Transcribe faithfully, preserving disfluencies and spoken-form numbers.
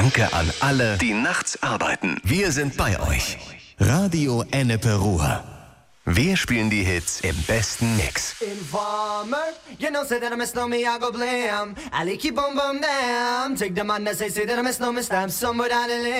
Danke an alle, die nachts arbeiten. Wir sind bei euch. Radio Ennepe Ruhr. Wir spielen die Hits im besten Mix. Informer, you know, say that I miss no me, I go blam. I keep on bum down. Take the man that say, say that I miss no me, stamp somewhere down the lane.